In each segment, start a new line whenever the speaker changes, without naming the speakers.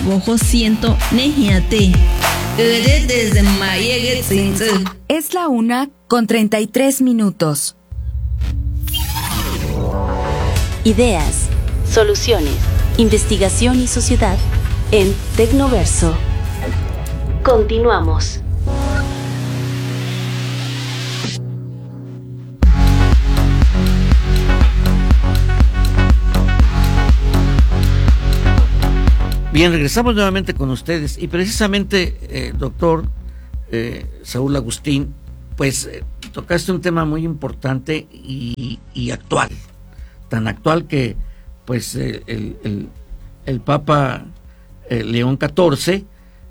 Bojo siento nejiate.
Es la 1:33.
Ideas, soluciones, investigación y sociedad en Tecnoverso. Continuamos.
Bien, regresamos nuevamente con ustedes y precisamente, doctor Saúl Agustín, pues tocaste un tema muy importante y actual, tan actual que pues el Papa León XIV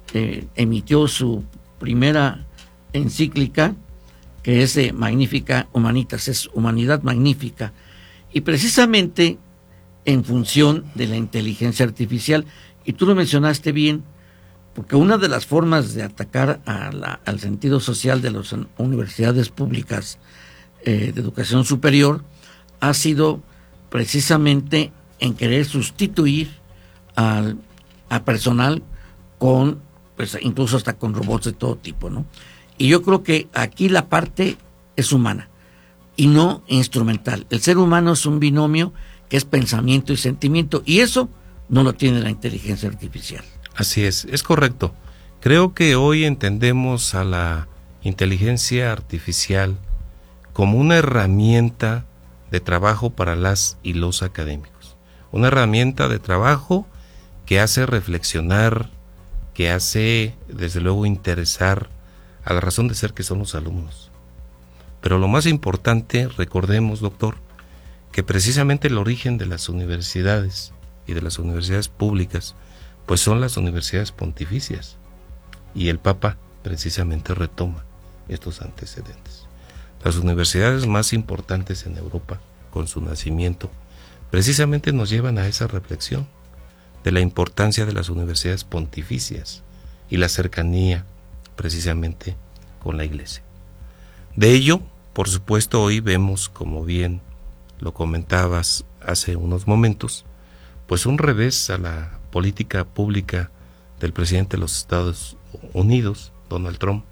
emitió su primera encíclica, que es Magnificat Humanitas, es Humanidad Magnífica, y precisamente en función de la inteligencia artificial. Y tú lo mencionaste bien, porque una de las formas de atacar al sentido social de las universidades públicas de educación superior ha sido precisamente en querer sustituir al personal con, pues incluso hasta con robots de todo tipo, ¿no? Y yo creo que aquí la parte es humana y no instrumental. El ser humano es un binomio que es pensamiento y sentimiento, y eso no lo tiene la inteligencia artificial.
Así es correcto. Creo que hoy entendemos a la inteligencia artificial como una herramienta de trabajo para las y los académicos. Una herramienta de trabajo que hace reflexionar, que hace, desde luego, interesar a la razón de ser que son los alumnos. Pero lo más importante, recordemos, doctor, que precisamente el origen de las universidades y de las universidades públicas, pues son las universidades pontificias. Y el Papa precisamente retoma estos antecedentes. Las universidades más importantes en Europa, con su nacimiento, precisamente nos llevan a esa reflexión de la importancia de las universidades pontificias y la cercanía precisamente con la Iglesia. De ello, por supuesto, hoy vemos, como bien lo comentabas hace unos momentos, pues un revés a la política pública del presidente de los Estados Unidos, Donald Trump,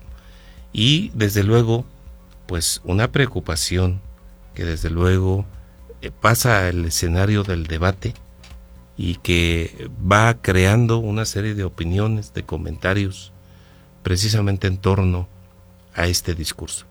y desde luego, pues una preocupación que desde luego pasa al escenario del debate y que va creando una serie de opiniones, de comentarios, precisamente en torno a este discurso.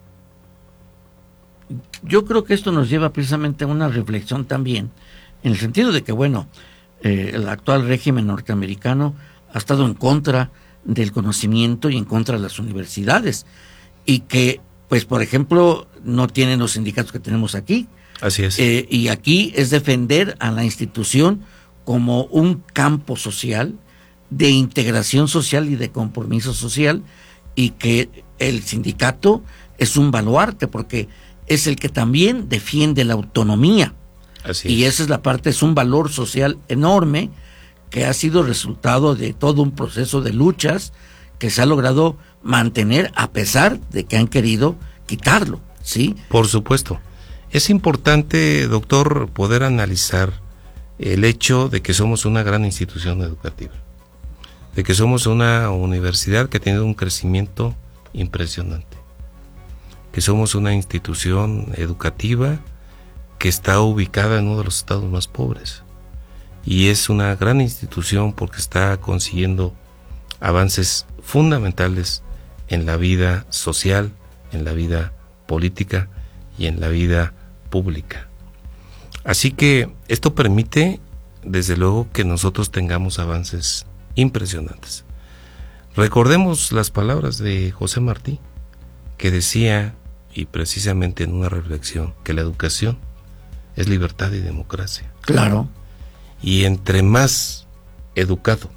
Yo creo que esto nos lleva precisamente a una reflexión también, en el sentido de que, bueno, el actual régimen norteamericano ha estado en contra del conocimiento y en contra de las universidades, y que, pues, por ejemplo, no tienen los sindicatos que tenemos aquí.
Así es.
Y aquí es defender a la institución como un campo social, de integración social y de compromiso social, y que el sindicato es un baluarte, porque es el que también defiende la autonomía.
Así
y
es.
esa es la parte, es un valor social enorme que ha sido resultado de todo un proceso de luchas que se ha logrado mantener a pesar de que han querido quitarlo, ¿sí?
Por supuesto. Es importante, doctor, poder analizar el hecho de que somos una gran institución educativa, de que somos una universidad que ha tenido un crecimiento impresionante, que somos una institución educativa que está ubicada en uno de los estados más pobres, y es una gran institución porque está consiguiendo avances fundamentales en la vida social, en la vida política y en la vida pública. Así que esto permite, desde luego, que nosotros tengamos avances impresionantes. Recordemos las palabras de José Martí, que decía, y precisamente en una reflexión, que la educación es libertad y democracia.
Claro.
Y entre más educado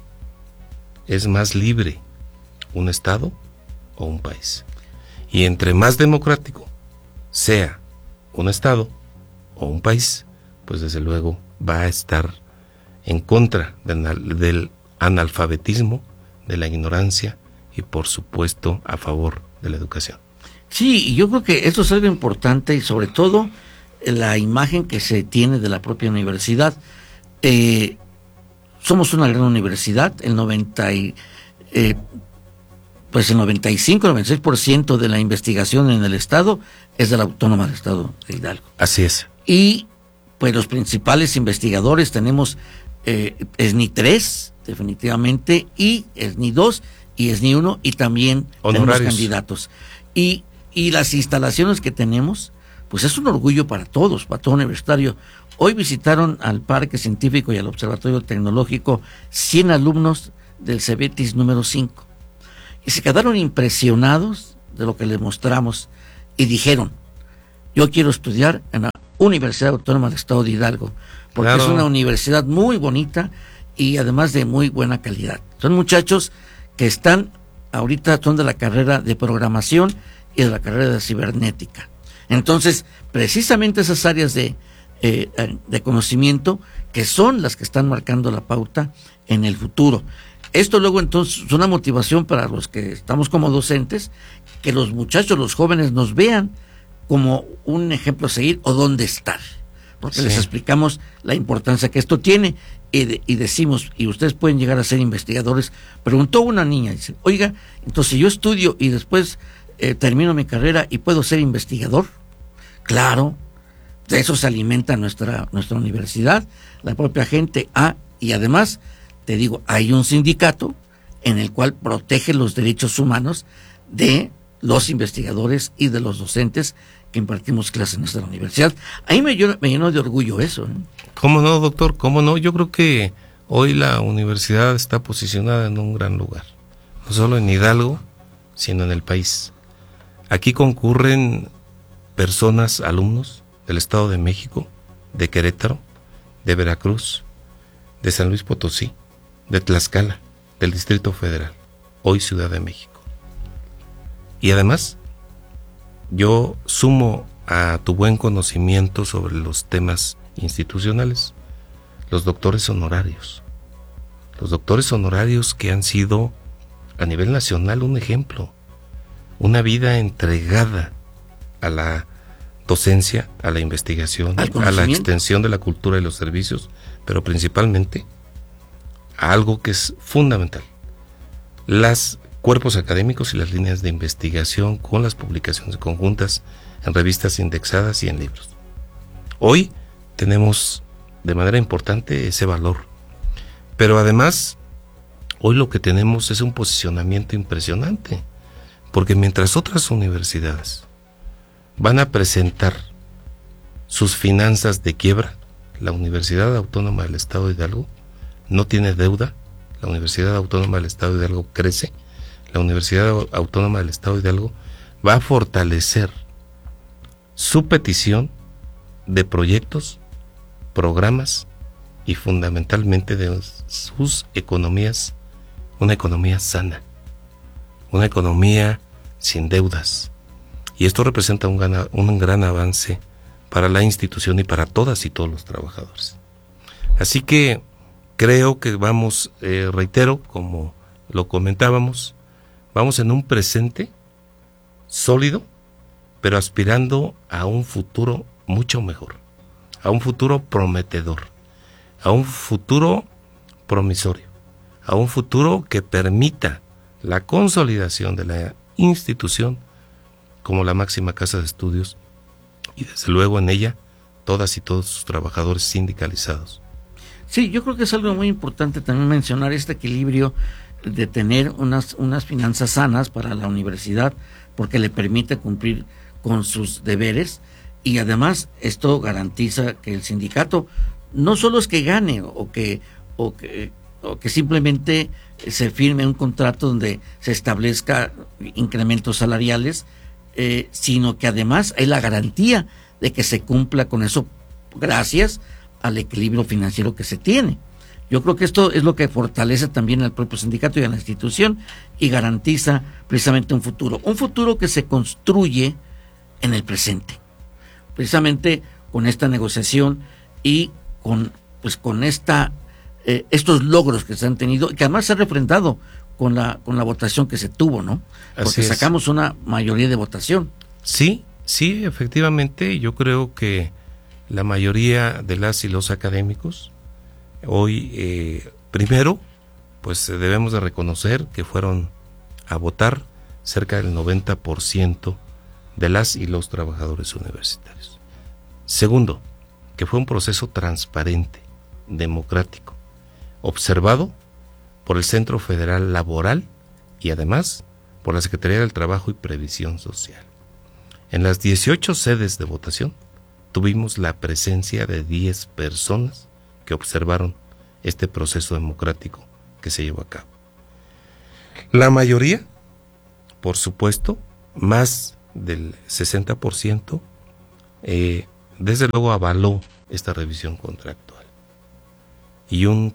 es más libre un estado o un país. Y entre más democrático sea un estado o un país, pues desde luego va a estar en contra del analfabetismo, de la ignorancia y por supuesto a favor de la educación.
Sí, y yo creo que eso es algo importante, y sobre todo la imagen que se tiene de la propia universidad. somos una gran universidad, el 95-96% de la investigación en el Estado es de la Autónoma del Estado de Hidalgo.
Así es.
Y pues los principales investigadores tenemos ESNI 3, definitivamente, y ESNI 2, y ESNI 1, y también
honorarios.
tenemos candidatos. Y las instalaciones que tenemos, pues es un orgullo para todos, para todo universitario. Hoy visitaron al Parque Científico y al Observatorio Tecnológico 100 alumnos del CEBETIS número 5. Y se quedaron impresionados de lo que les mostramos y dijeron, yo quiero estudiar en la Universidad Autónoma del Estado de Hidalgo, porque
claro,
es una universidad muy bonita y además de muy buena calidad. Son muchachos que están, ahorita son de la carrera de programación y de la carrera de cibernética. Entonces, precisamente esas áreas de conocimiento que son las que están marcando la pauta en el futuro. Esto luego entonces es una motivación para los que estamos como docentes, que los muchachos, los jóvenes nos vean como un ejemplo a seguir o dónde estar, porque
sí,
les explicamos la importancia que esto tiene y decimos, y ustedes pueden llegar a ser investigadores. Preguntó una niña, dice, oiga, entonces yo estudio y después termino mi carrera y puedo ser investigador. Claro, de eso se alimenta nuestra universidad, la propia gente. Y además, te digo, hay un sindicato en el cual protege los derechos humanos de los investigadores y de los docentes que impartimos clases en nuestra universidad. Ahí me llenó de orgullo eso.
¿Cómo no, doctor? ¿Cómo no? Yo creo que hoy la universidad está posicionada en un gran lugar, no solo en Hidalgo, sino en el país. Aquí concurren personas, alumnos del Estado de México, de Querétaro, de Veracruz, de San Luis Potosí, de Tlaxcala, del Distrito Federal, hoy Ciudad de México. Y además, yo sumo a tu buen conocimiento sobre los temas institucionales, los doctores honorarios. Los doctores honorarios que han sido a nivel nacional un ejemplo, una vida entregada a la docencia, a la investigación, a la extensión de la cultura y los servicios, pero principalmente a algo que es fundamental, los cuerpos académicos y las líneas de investigación con las publicaciones conjuntas en revistas indexadas y en libros. Hoy tenemos de manera importante ese valor, pero además hoy lo que tenemos es un posicionamiento impresionante, porque mientras otras universidades van a presentar sus finanzas de quiebra, la Universidad Autónoma del Estado de Hidalgo no tiene deuda, la Universidad Autónoma del Estado de Hidalgo crece, la Universidad Autónoma del Estado de Hidalgo va a fortalecer su petición de proyectos, programas y fundamentalmente de sus economías, una economía sana, una economía sin deudas. Y esto representa un gran avance para la institución y para todas y todos los trabajadores. Así que creo que vamos, reitero, como lo comentábamos, vamos en un presente sólido, pero aspirando a un futuro mucho mejor, a un futuro prometedor, a un futuro promisorio, a un futuro que permita la consolidación de la institución como la máxima casa de estudios y desde luego en ella todas y todos sus trabajadores sindicalizados.
Sí, yo creo que es algo muy importante también mencionar este equilibrio de tener unas finanzas sanas para la universidad, porque le permite cumplir con sus deberes y además esto garantiza que el sindicato no solo es que gane o que simplemente se firme un contrato donde se establezca incrementos salariales, sino que además hay la garantía de que se cumpla con eso gracias al equilibrio financiero que se tiene. Yo creo que esto es lo que fortalece también al propio sindicato y a la institución y garantiza precisamente un futuro que se construye en el presente, precisamente con esta negociación y con estos logros que se han tenido y que además se ha refrendado con la votación que se tuvo, ¿no? Porque sacamos una mayoría de votación.
Sí, efectivamente, yo creo que la mayoría de las y los académicos hoy Primero, pues debemos de reconocer que fueron a votar cerca del 90% de las y los trabajadores universitarios. Segundo, que fue un proceso transparente, democrático, observado por el Centro Federal Laboral y además por la Secretaría del Trabajo y Previsión Social. En las 18 sedes de votación tuvimos la presencia de 10 personas que observaron este proceso democrático que se llevó a cabo. La mayoría, por supuesto, más del 60%, desde luego avaló esta revisión contractual. Y un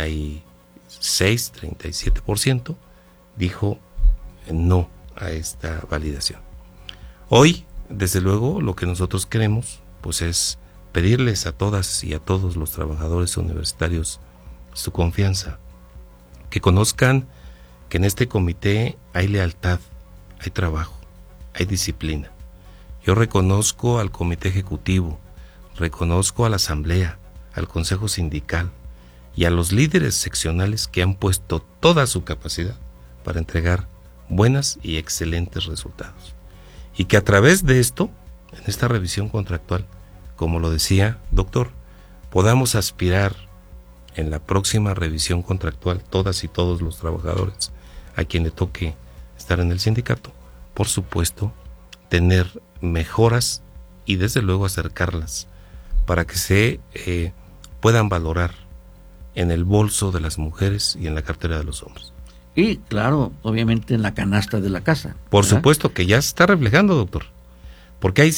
36-37% dijo no a esta validación. Hoy, desde luego, lo que nosotros queremos pues es pedirles a todas y a todos los trabajadores universitarios su confianza, que conozcan que en este comité hay lealtad, hay trabajo, hay disciplina. Yo reconozco al comité ejecutivo, reconozco a la asamblea, al consejo sindical y a los líderes seccionales que han puesto toda su capacidad para entregar buenas y excelentes resultados. Y que a través de esto, en esta revisión contractual, como lo decía, doctor, podamos aspirar en la próxima revisión contractual, todas y todos los trabajadores a quien le toque estar en el sindicato, por supuesto, tener mejoras y desde luego acercarlas para que se puedan valorar en el bolso de las mujeres y en la cartera de los hombres.
Y claro, obviamente en la canasta de la casa.
Por supuesto que ya se está reflejando, doctor, porque hay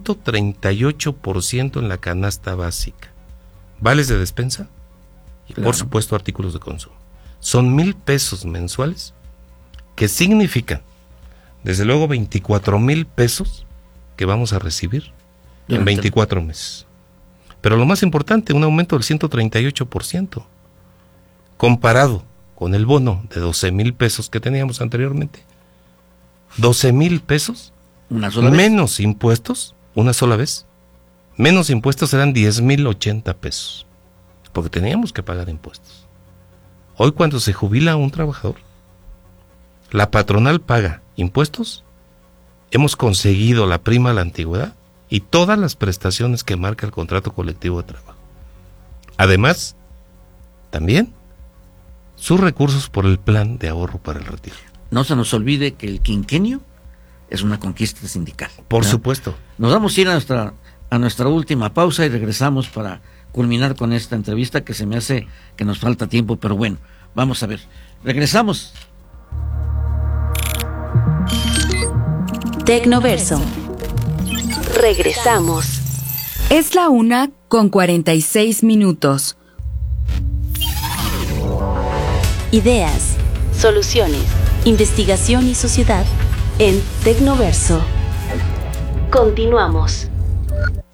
138% en la canasta básica. Vales de despensa y por supuesto artículos de consumo. Son 1,000 pesos mensuales que significan, desde luego, 24,000 pesos que vamos a recibir en 24 meses. Pero lo más importante, un aumento del 138%, comparado con el bono de 12,000 pesos que teníamos anteriormente. 12,000 pesos, menos impuestos, una sola vez. Menos impuestos eran 10,080 pesos, porque teníamos que pagar impuestos. Hoy cuando se jubila un trabajador, la patronal paga impuestos, hemos conseguido la prima a la antigüedad y todas las prestaciones que marca el contrato colectivo de trabajo. Además, también sus recursos por el plan de ahorro para el retiro.
No se nos olvide que el quinquenio es una conquista sindical.
Por supuesto.
Nos vamos a ir a nuestra última pausa y regresamos para culminar con esta entrevista, que se me hace que nos falta tiempo, pero bueno, vamos a ver. Regresamos.
Tecnoverso. Regresamos.
Es la 1:46.
Ideas, soluciones, investigación y sociedad en Tecnoverso. Continuamos.